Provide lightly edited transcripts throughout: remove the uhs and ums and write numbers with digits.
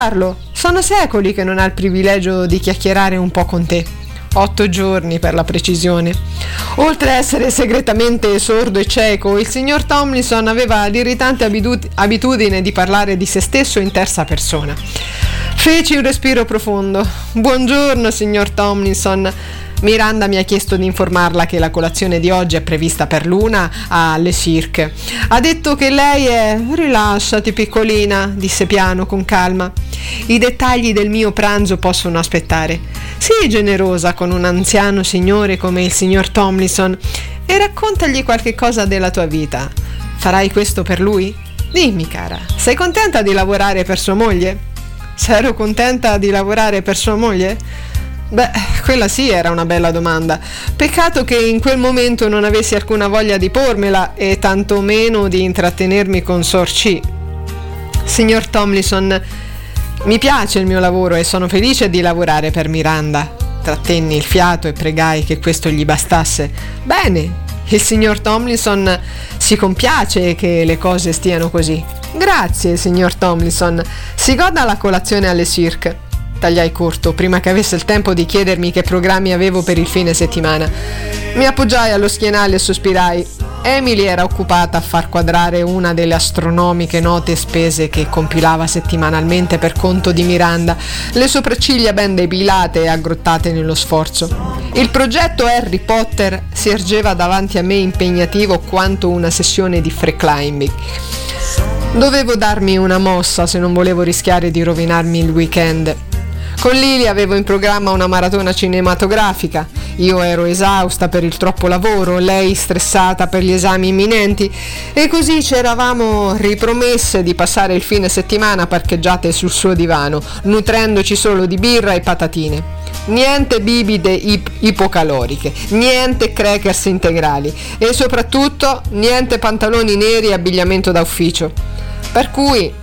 Carlo, sono secoli che non ha il privilegio di chiacchierare un po' con te. 8 giorni per la precisione. Oltre a essere segretamente sordo e cieco, il signor Tomlinson aveva l'irritante abitudine di parlare di se stesso in terza persona. Feci un respiro profondo. Buongiorno, signor Tomlinson. Miranda mi ha chiesto di informarla che la colazione di oggi è prevista per l'una alle Cirque. Ha detto che lei è... Rilassati, piccolina, disse piano, con calma. I dettagli del mio pranzo possono aspettare. Sii generosa con un anziano signore come il signor Tomlinson e raccontagli qualche cosa della tua vita. Farai questo per lui? Dimmi, cara, sei contenta di lavorare per sua moglie? Se ero contenta di lavorare per sua moglie? Beh, quella sì era una bella domanda. Peccato che in quel momento non avessi alcuna voglia di pormela e tantomeno di intrattenermi con Sor C. Signor Tomlinson, mi piace il mio lavoro e sono felice di lavorare per Miranda. Trattenni il fiato e pregai che questo gli bastasse. Bene, il signor Tomlinson si compiace che le cose stiano così. Grazie, signor Tomlinson. Si goda la colazione alle Cirque. Tagliai corto, prima che avesse il tempo di chiedermi che programmi avevo per il fine settimana. Mi appoggiai allo schienale e sospirai. Emily era occupata a far quadrare una delle astronomiche note spese che compilava settimanalmente per conto di Miranda, le sopracciglia ben depilate e aggrottate nello sforzo. Il progetto Harry Potter si ergeva davanti a me impegnativo quanto una sessione di free climbing. Dovevo darmi una mossa se non volevo rischiare di rovinarmi il weekend. Con Lily avevo in programma una maratona cinematografica. Io ero esausta per il troppo lavoro, lei stressata per gli esami imminenti, e così ci eravamo ripromesse di passare il fine settimana parcheggiate sul suo divano, nutrendoci solo di birra e patatine. Niente bibite ipocaloriche, niente crackers integrali e soprattutto niente pantaloni neri e abbigliamento da ufficio. Per cui,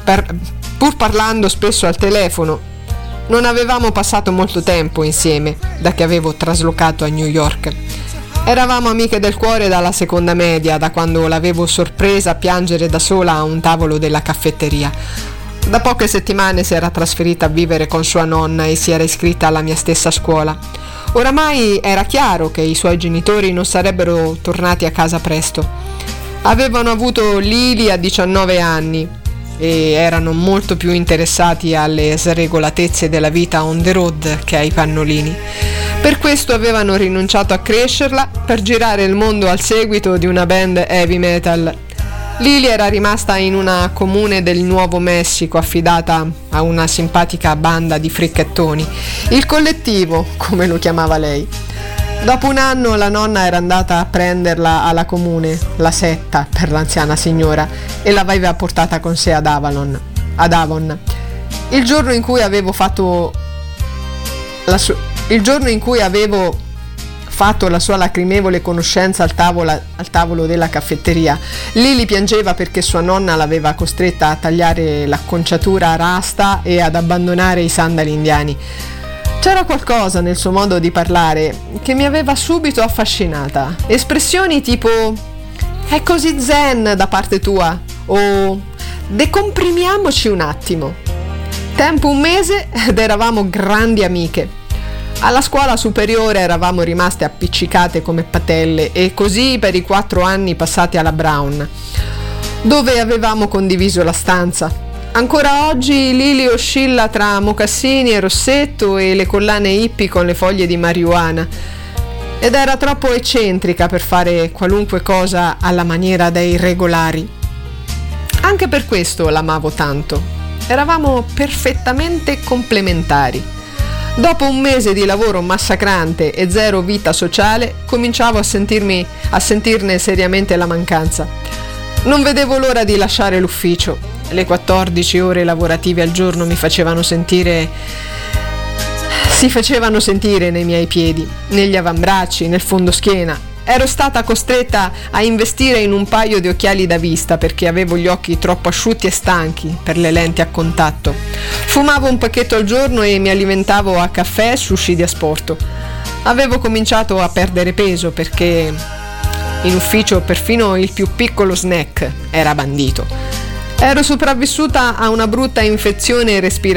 pur parlando spesso al telefono, non avevamo passato molto tempo insieme da che avevo traslocato a New York. Eravamo amiche del cuore dalla seconda media, da quando l'avevo sorpresa a piangere da sola a un tavolo della caffetteria. Da poche settimane si era trasferita a vivere con sua nonna e si era iscritta alla mia stessa scuola. Oramai era chiaro che i suoi genitori non sarebbero tornati a casa presto. Avevano avuto Lily a 19 anni e erano molto più interessati alle sregolatezze della vita on the road che ai pannolini. Per questo avevano rinunciato a crescerla per girare il mondo al seguito di una band heavy metal. Lily era rimasta in una comune del Nuovo Messico affidata a una simpatica banda di fricchettoni, il collettivo, come lo chiamava lei. Dopo un anno la nonna era andata a prenderla alla comune, la setta per l'anziana signora, e l'aveva portata con sé ad Avon. Il giorno in cui avevo fatto la sua lacrimevole conoscenza al tavolo della caffetteria, Lily piangeva perché sua nonna l'aveva costretta a tagliare l'acconciatura rasta e ad abbandonare i sandali indiani. C'era qualcosa nel suo modo di parlare che mi aveva subito affascinata. Espressioni tipo "è così zen da parte tua" o "decomprimiamoci un attimo". Tempo un mese ed eravamo grandi amiche. Alla scuola superiore eravamo rimaste appiccicate come patelle e così per i 4 anni passati alla Brown, dove avevamo condiviso la stanza. Ancora oggi Lily oscilla tra mocassini e rossetto e le collane hippie con le foglie di marijuana, ed era troppo eccentrica per fare qualunque cosa alla maniera dei regolari. Anche per questo l'amavo tanto. Eravamo perfettamente complementari. Dopo un mese di lavoro massacrante e zero vita sociale, cominciavo a sentirne seriamente la mancanza. Non vedevo l'ora di lasciare l'ufficio. Le 14 ore lavorative al giorno si facevano sentire nei miei piedi, negli avambracci, nel fondoschiena. Ero stata costretta a investire in un paio di occhiali da vista perché avevo gli occhi troppo asciutti e stanchi per le lenti a contatto. Fumavo un pacchetto al giorno e mi alimentavo a caffè e sushi di asporto. Avevo cominciato a perdere peso perché in ufficio perfino il più piccolo snack era bandito. Ero sopravvissuta a una brutta infezione respiratoria